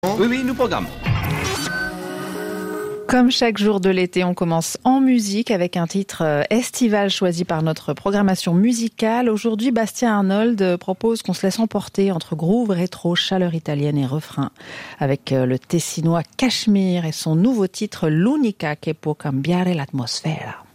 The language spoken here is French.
Oui, nous programme. Comme chaque jour de l'été, on commence en musique avec un titre estival choisi par notre programmation musicale. Aujourd'hui, Bastien Arnold propose qu'on se laisse emporter entre groove, rétro, chaleur italienne et refrain avec le tessinois Cachemire et son nouveau titre L'unica che può cambiare l'atmosfera.